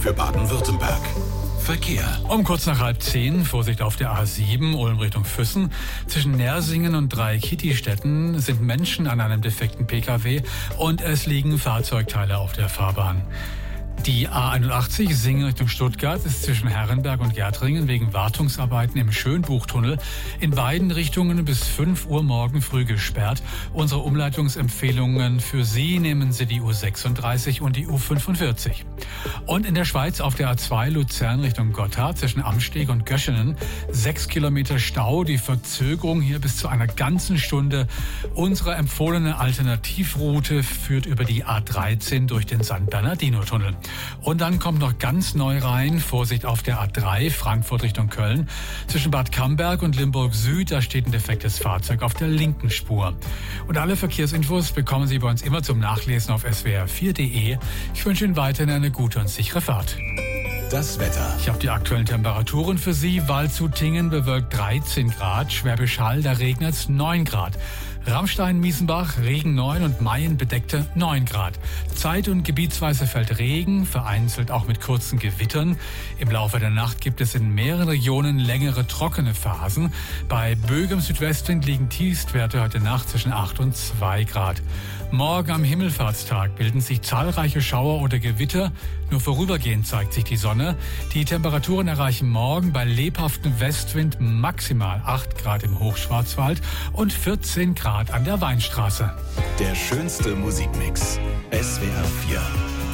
für Baden-Württemberg. Verkehr. Um kurz nach 9:30, Vorsicht auf der A7, Ulm Richtung Füssen. Zwischen Nersingen und Dreieck-Kittistetten sind Menschen an einem defekten Pkw und es liegen Fahrzeugteile auf der Fahrbahn. Die A81 Singen Richtung Stuttgart ist zwischen Herrenberg und Gärtringen wegen Wartungsarbeiten im Schönbuchtunnel in beiden Richtungen bis 5 Uhr morgen früh gesperrt. Unsere Umleitungsempfehlungen für Sie: nehmen Sie die U36 und die U45. Und in der Schweiz auf der A2 Luzern Richtung Gotthard zwischen Amsteg und Göschenen 6 Kilometer Stau, die Verzögerung hier bis zu einer ganzen Stunde. Unsere empfohlene Alternativroute führt über die A13 durch den San Bernardino-Tunnel. Und dann kommt noch ganz neu rein, Vorsicht auf der A3 Frankfurt Richtung Köln. Zwischen Bad Camberg und Limburg Süd, da steht ein defektes Fahrzeug auf der linken Spur. Und alle Verkehrsinfos bekommen Sie bei uns immer zum Nachlesen auf swr4.de. Ich wünsche Ihnen weiterhin eine gute und sichere Fahrt. Das Wetter. Ich habe die aktuellen Temperaturen für Sie. Waldshut-Tiengen bewölkt 13 Grad, Schwäbisch Hall, da regnet es 9 Grad. Ramstein-Miesenbach, Regen 9 und Mayen bedeckte 9 Grad. Zeit- und gebietsweise fällt Regen, vereinzelt auch mit kurzen Gewittern. Im Laufe der Nacht gibt es in mehreren Regionen längere trockene Phasen. Bei böigem Südwestwind liegen Tiefstwerte heute Nacht zwischen 8 und 2 Grad. Morgen am Himmelfahrtstag bilden sich zahlreiche Schauer oder Gewitter. Nur vorübergehend zeigt sich die Sonne. Die Temperaturen erreichen morgen bei lebhaftem Westwind maximal 8 Grad im Hochschwarzwald und 14 Grad an der Weinstraße. Der schönste Musikmix. SWR 4.